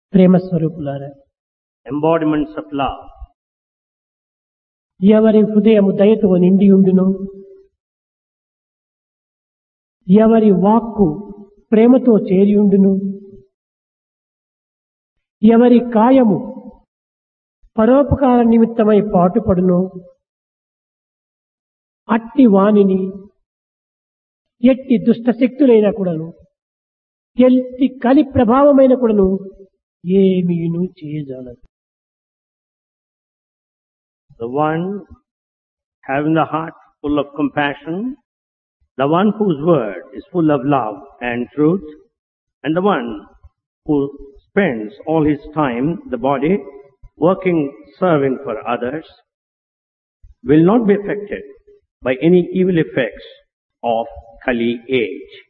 ప్రేమ స్వరూపులారా, embodiments of love. ఎవరి హృదయము దయతో నిండియుండును, ఎవరి వాక్కు ప్రేమతో చేరియుండును, ఎవరి కాయము పరోపకార నిమిత్తమై పాటుపడును, అట్టి వానిని ఎట్టి దుష్ట శక్తులైన కూడాను, ఎట్టి కలి ప్రభావమైన కూడాను ఏమీను చేయజాలదు. The one having the heart full of compassion, the one whose word is full of love and truth, and the one who spends all his time, the body, working, serving for others, will not be affected by any evil effects of Kali age.